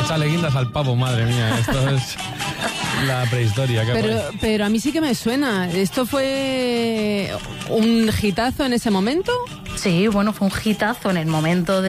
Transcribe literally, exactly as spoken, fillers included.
Échale guindas al pavo, madre mía. Esto es la prehistoria. Pero, pero a mí sí que me suena. ¿Esto fue un hitazo en ese momento? Sí, bueno, fue un hitazo en el momento de